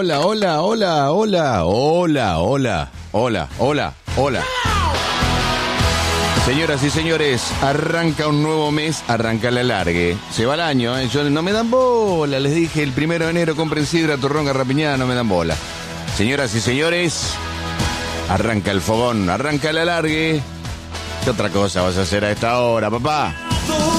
hola, hola, hola, hola, hola, hola, hola, hola, hola. Señoras y señores, arranca un nuevo mes, arranca la largue. Se va el año, yo no me dan bola, les dije, el 1 de enero compren sidra, turrón, garrapiñada, no me dan bola. Señoras y señores, arranca el fogón, arranca la largue. ¿Qué otra cosa vas a hacer a esta hora, papá?